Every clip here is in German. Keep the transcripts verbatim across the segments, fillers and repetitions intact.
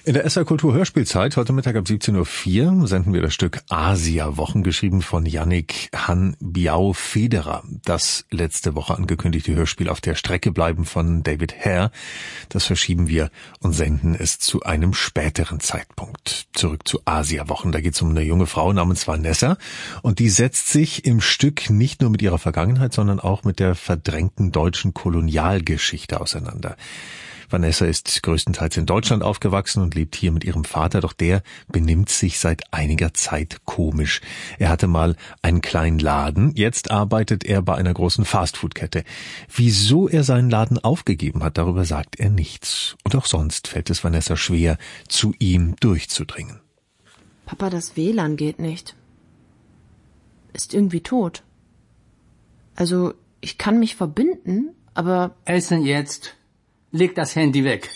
In der S R Kultur Hörspielzeit, heute Mittag ab siebzehn Uhr vier, senden wir das Stück Asia-Wochen, geschrieben von Yannick Han-Biao-Federer. Das letzte Woche angekündigte Hörspiel Auf der Strecke bleiben von David Hare, das verschieben wir und senden es zu einem späteren Zeitpunkt. Zurück zu Asia-Wochen, da geht es um eine junge Frau namens Vanessa und die setzt sich im Stück nicht nur mit ihrer Vergangenheit, sondern auch mit der verdrängten deutschen Kolonialgeschichte auseinander. Vanessa ist größtenteils in Deutschland aufgewachsen und lebt hier mit ihrem Vater, doch der benimmt sich seit einiger Zeit komisch. Er hatte mal einen kleinen Laden, jetzt arbeitet er bei einer großen Fastfood-Kette. Wieso er seinen Laden aufgegeben hat, darüber sagt er nichts. Und auch sonst fällt es Vanessa schwer, zu ihm durchzudringen. Papa, das W L A N geht nicht. Ist irgendwie tot. Also, ich kann mich verbinden, aber... Essen jetzt. Leg das Handy weg.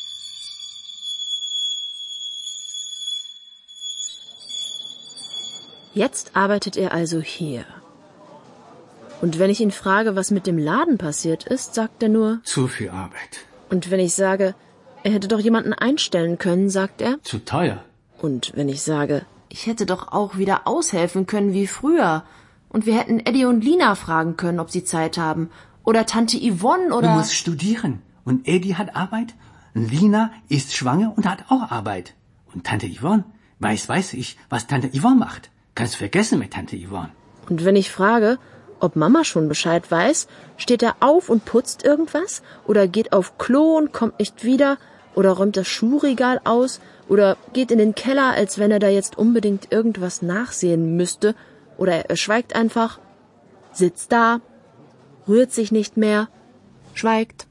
Jetzt arbeitet er also hier. Und wenn ich ihn frage, was mit dem Laden passiert ist, sagt er nur... Zu viel Arbeit. Und wenn ich sage, er hätte doch jemanden einstellen können, sagt er... Zu teuer. Und wenn ich sage, ich hätte doch auch wieder aushelfen können wie früher. Und wir hätten Eddie und Lina fragen können, ob sie Zeit haben. Oder Tante Yvonne oder... Du musst studieren. Und Eddie hat Arbeit. Lina ist schwanger und hat auch Arbeit. Und Tante Yvonne, weiß, weiß ich, was Tante Yvonne macht. Kannst vergessen mit Tante Yvonne. Und wenn ich frage, ob Mama schon Bescheid weiß, steht er auf und putzt irgendwas? Oder geht auf Klo und kommt nicht wieder? Oder räumt das Schuhregal aus? Oder geht in den Keller, als wenn er da jetzt unbedingt irgendwas nachsehen müsste? Oder er schweigt einfach, sitzt da, rührt sich nicht mehr, schweigt.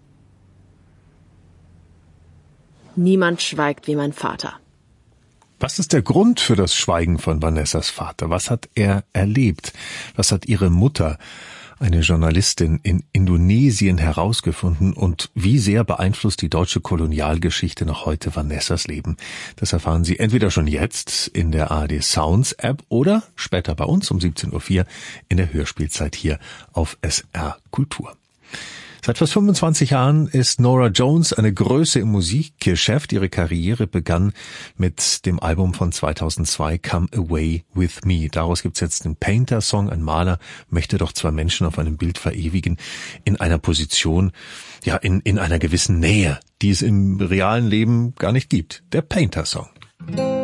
Niemand schweigt wie mein Vater. Was ist der Grund für das Schweigen von Vanessas Vater? Was hat er erlebt? Was hat ihre Mutter, eine Journalistin in Indonesien, herausgefunden? Und wie sehr beeinflusst die deutsche Kolonialgeschichte noch heute Vanessas Leben? Das erfahren Sie entweder schon jetzt in der A R D Sounds App oder später bei uns um siebzehn Uhr vier in der Hörspielzeit hier auf S R Kultur. Seit fast fünfundzwanzig Jahren ist Norah Jones eine Größe im Musikgeschäft. Ihre Karriere begann mit dem Album von zweitausendzwei Come Away With Me. Daraus gibt's jetzt den Painter-Song. Ein Maler möchte doch zwei Menschen auf einem Bild verewigen in einer Position, ja, in, in einer gewissen Nähe, die es im realen Leben gar nicht gibt. Der Painter-Song.